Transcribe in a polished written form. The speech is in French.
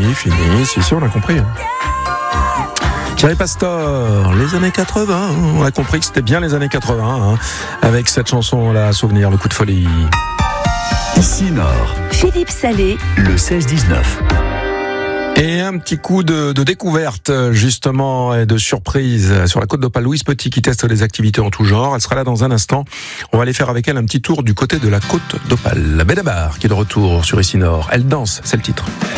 Si, on a compris. Thierry Pastor, les années 80, on a compris que c'était bien les années 80, avec cette chanson-là, Souvenir, le coup de folie. Ici Nord, Philippe Salé, le 16-19. Et un petit coup de découverte, justement, et de surprise sur la côte d'Opale. Louise Petit qui teste les activités en tout genre. Elle sera là dans un instant. On va aller faire avec elle un petit tour du côté de la côte d'Opale. La Benabar qui est de retour sur Ici Nord. Elle danse, c'est le titre.